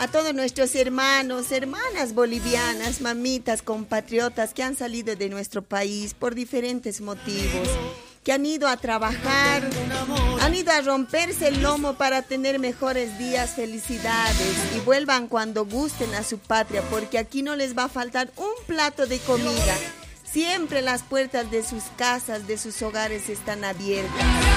a todos nuestros hermanos, hermanas bolivianas, mamitas, compatriotas que han salido de nuestro país por diferentes motivos, que han ido a trabajar, han ido a romperse el lomo para tener mejores días, felicidades, y vuelvan cuando gusten a su patria, porque aquí no les va a faltar un plato de comida. Siempre las puertas de sus casas, de sus hogares están abiertas.